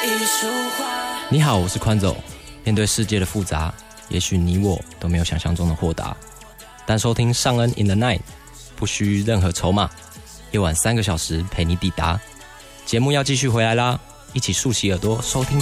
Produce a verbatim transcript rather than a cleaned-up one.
你好，我是宽走。面对世界的复杂，也许你我都没有想象中的豁达，但收听尚恩 in the night 不需任何筹码，夜晚三个小时陪你抵达。节目要继续回来啦，一起竖起耳朵收听